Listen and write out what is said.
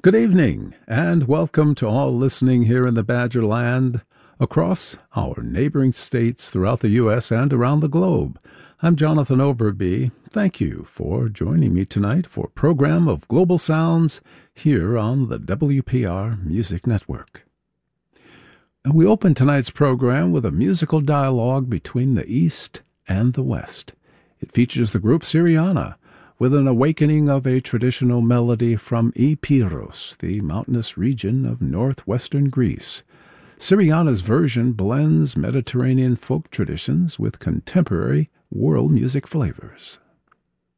Good evening, and welcome to all listening here in the Badger Land, across our neighboring states throughout the U.S. and around the globe. I'm Jonathan Overby. Thank you for joining me tonight for a program of Global Sounds here on the WPR Music Network. And we open tonight's program with a musical dialogue between the East and the West. It features the group Syriana, with an awakening of a traditional melody from Epirus, the mountainous region of northwestern Greece. Syriana's version blends Mediterranean folk traditions with contemporary world music flavors.